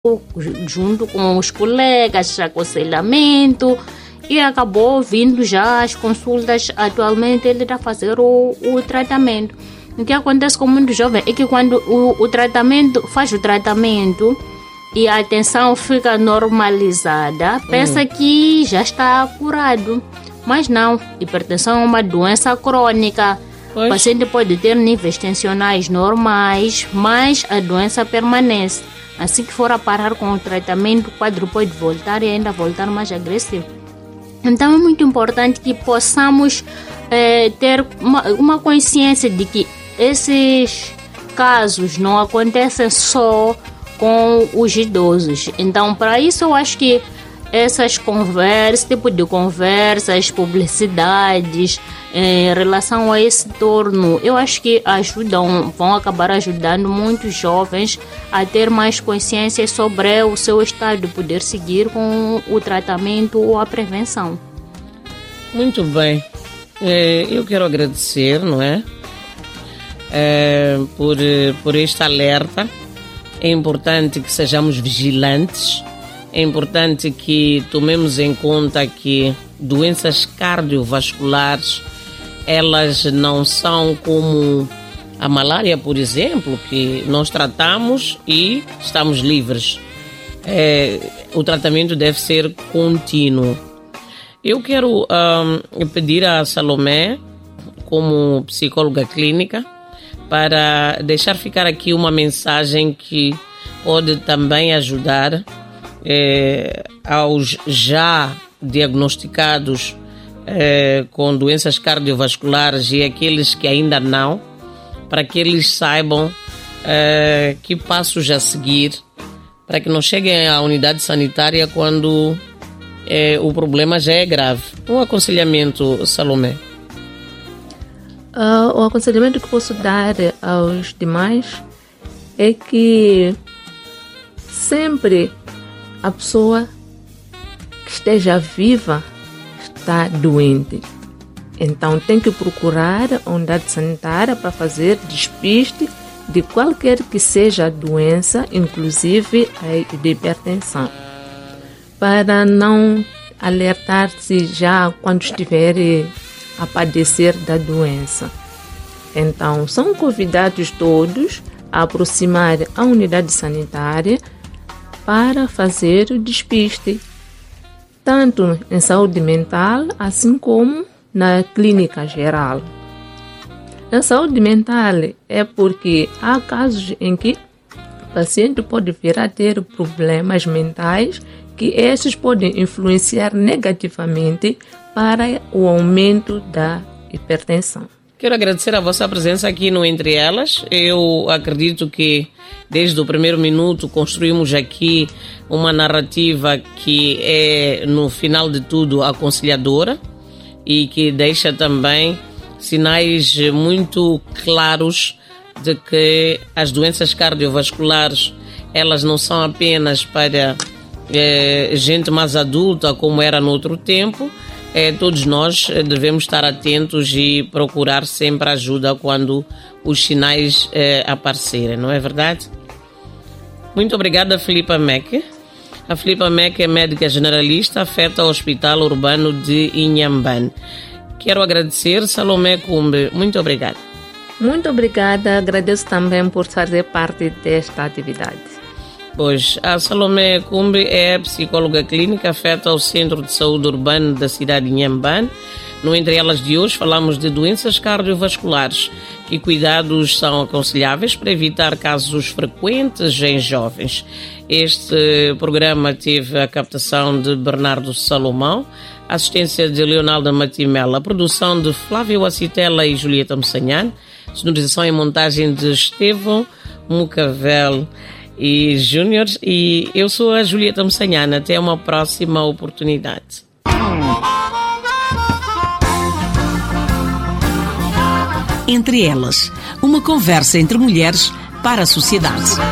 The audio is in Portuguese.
junto com os colegas, aconselhamento, e acabou vindo já as consultas. Atualmente ele está a fazer o tratamento. O que acontece com muito jovem é que quando o tratamento faz o tratamento e a atenção fica normalizada, pensa que já está curado. Mas não, hipertensão é uma doença crônica. Pois. O paciente pode ter níveis tensionais normais, mas a doença permanece. Assim que for a parar com o tratamento, o quadro pode voltar e ainda voltar mais agressivo. Então é muito importante que possamos ter uma consciência de que esses casos não acontecem só com os idosos. Então, para isso, eu acho que esse tipo de conversas, publicidades em relação a esse torno, eu acho que vão acabar ajudando muitos jovens a ter mais consciência sobre o seu estado e poder seguir com o tratamento ou a prevenção. Muito bem. Eu quero agradecer, não é? Por este alerta. É importante que sejamos vigilantes. É importante que tomemos em conta que doenças cardiovasculares, elas não são como a malária, por exemplo, que nós tratamos e estamos livres. O tratamento deve ser contínuo. Eu quero pedir a Salomé, como psicóloga clínica, para deixar ficar aqui uma mensagem que pode também ajudar aos já diagnosticados com doenças cardiovasculares e aqueles que ainda não, para que eles saibam que passos a seguir, para que não cheguem à unidade sanitária quando o problema já é grave. Um aconselhamento, Salomé. O aconselhamento que posso dar aos demais é que sempre a pessoa que esteja viva está doente. Então tem que procurar a unidade sanitária para fazer despiste de qualquer que seja a doença, inclusive a de hipertensão, para não alertar-se já quando estiver a padecer da doença. Então são convidados todos a aproximar a unidade sanitária para fazer o despiste, tanto em saúde mental, assim como na clínica geral. Na saúde mental é porque há casos em que o paciente pode vir a ter problemas mentais que esses podem influenciar negativamente para o aumento da hipertensão. Quero agradecer a vossa presença aqui no Entre Elas. Eu acredito que desde o primeiro minuto construímos aqui uma narrativa que é, no final de tudo, aconselhadora e que deixa também sinais muito claros de que as doenças cardiovasculares, elas não são apenas para gente mais adulta como era no outro tempo. Todos nós devemos estar atentos e procurar sempre ajuda quando os sinais aparecerem, não é verdade? Muito obrigada, Filipa Meke. A Filipa Meke é médica generalista, afeta ao Hospital Urbano de Inhambane. Quero agradecer, Salomé Cumbe. Muito obrigada. Muito obrigada, agradeço também por fazer parte desta atividade. Pois, a Salomé Cumbe é psicóloga clínica, afeta ao Centro de Saúde Urbano da cidade de Inhambane. No Entre Elas de hoje falamos de doenças cardiovasculares. Que cuidados são aconselháveis para evitar casos frequentes em jovens? Este programa teve a captação de Bernardo Salomão, assistência de Leonaldo Matimela, produção de Flávio Acitela e Julieta Moçanhane, sonorização e montagem de Estevão Mucavel e Júnior, e eu sou a Julieta Moçanhane. Até uma próxima oportunidade. Entre Elas, uma conversa entre mulheres para a sociedade.